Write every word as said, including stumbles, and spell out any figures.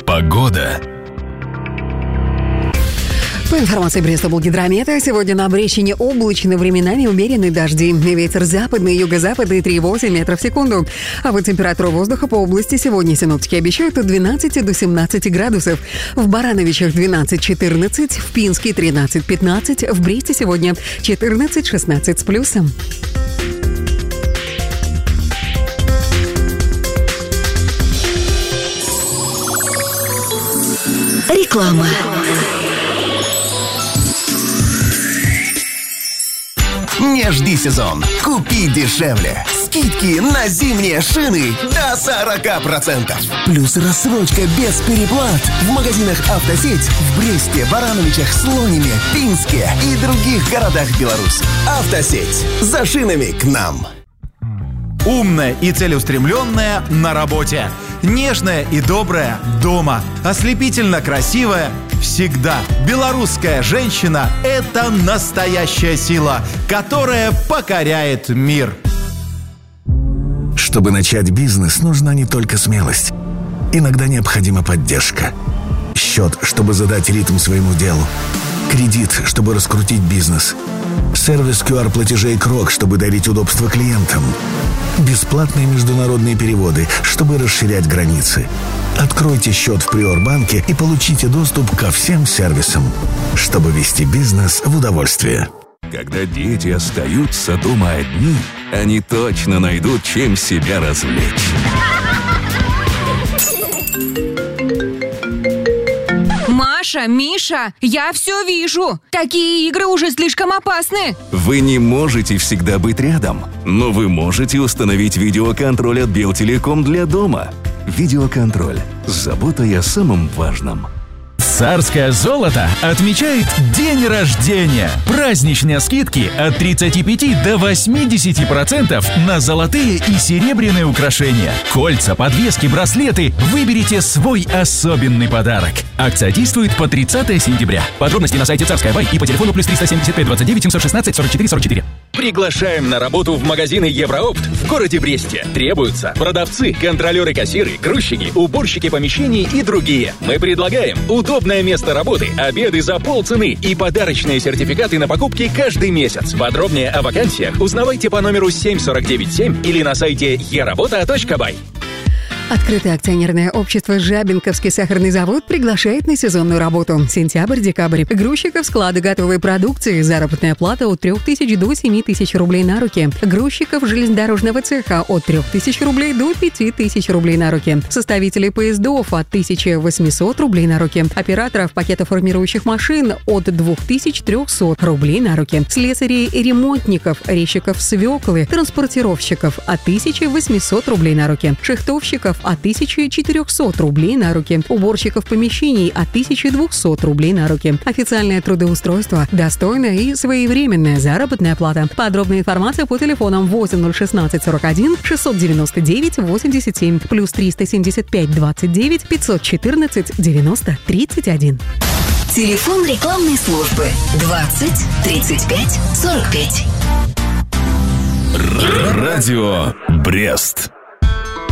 Погода. По информации Брест-Облгидромета, сегодня на Брещине облачно, временами умеренные дожди. Ветер западный, юго-западный три и восемь метров в секунду. А вот температура воздуха по области сегодня синоптики обещают от двенадцати до семнадцати градусов. В Барановичах двенадцать-четырнадцать, в Пинске тринадцать-пятнадцать, в Бресте сегодня четырнадцать-шестнадцать с плюсом. Реклама. Не жди сезон. Купи дешевле. Скидки на зимние шины до сорок процентов. Плюс рассрочка без переплат в магазинах «Автосеть» в Бресте, Барановичах, Слониме, Пинске и других городах Беларуси. «Автосеть». За шинами к нам. Умная и целеустремленная на работе. Нежная и добрая дома. Ослепительно красивая всегда. Белорусская женщина – это настоящая сила, которая покоряет мир. Чтобы начать бизнес, нужна не только смелость. Иногда необходима поддержка. Счет, чтобы задать ритм своему делу. Кредит, чтобы раскрутить бизнес. Сервис ку ар-платежей Крок, чтобы дарить удобство клиентам. Бесплатные международные переводы, чтобы расширять границы. Откройте счет в Приорбанке и получите доступ ко всем сервисам, чтобы вести бизнес в удовольствие. Когда дети остаются дома одни, они точно найдут, чем себя развлечь. Маша, Миша, я все вижу. Такие игры уже слишком опасны. Вы не можете всегда быть рядом, но вы можете установить видеоконтроль от Белтелеком для дома. Видеоконтроль. С заботой о самом важном. Царское золото отмечает день рождения. Праздничные скидки от тридцати пяти до восьмидесяти процентов на золотые и серебряные украшения. Кольца, подвески, браслеты. Выберите свой особенный подарок. Акция действует по тридцатое сентября. Подробности на сайте Царская Бай и по телефону плюс триста семьдесят пять двадцать девять семьсот шестнадцать сорок четыре сорок четыре. Приглашаем на работу в магазины Евроопт в городе Бресте. Требуются продавцы, контролеры-кассиры, грузчики, уборщики помещений и другие. Мы предлагаем удобное место работы, обеды за полцены и подарочные сертификаты на покупки каждый месяц. Подробнее о вакансиях узнавайте по номеру семь сорок девять семь или на сайте е работа точка бай. Открытое акционерное общество «Жабинковский сахарный завод» приглашает на сезонную работу. Сентябрь-декабрь. Грузчиков, склады готовой продукции. Заработная плата от трех тысяч до семи тысяч рублей на руки. Грузчиков железнодорожного цеха от трех тысяч рублей до пяти тысяч рублей на руки. Составителей поездов от тысячи восьмисот рублей на руки. Операторов пакетоформирующих машин от двух тысяч трехсот рублей на руки. Слесарей и ремонтников, резчиков свеклы, транспортировщиков от тысячи восьмисот рублей на руки. Шихтовщиков от тысячи четырехсот рублей на руки. Уборщиков помещений от тысячи двухсот рублей на руки. Официальное трудоустройство, достойная и своевременная заработная плата. Подробная информация по телефонам восемь ноль шестнадцать сорок один шестьсот девяносто девять восемьдесят семь плюс триста семьдесят пять двадцать девять пятьсот четырнадцать девяносто тридцать один. Телефон рекламной службы двадцать тридцать пять сорок пять. Радио Брест.